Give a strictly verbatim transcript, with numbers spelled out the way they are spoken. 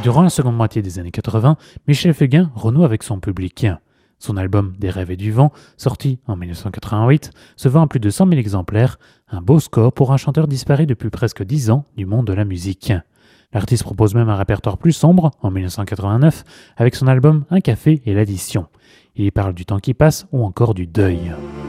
Durant la seconde moitié des années quatre-vingts, Michel Fugain renoue avec son public. Son album Des rêves et du vent, sorti en dix-neuf cent quatre-vingt-huit, se vend à plus de cent mille exemplaires, un beau score pour un chanteur disparu depuis presque dix ans du monde de la musique. L'artiste propose même un répertoire plus sombre en dix-neuf cent quatre-vingt-neuf avec son album Un café et l'addition. Il y parle du temps qui passe ou encore du deuil.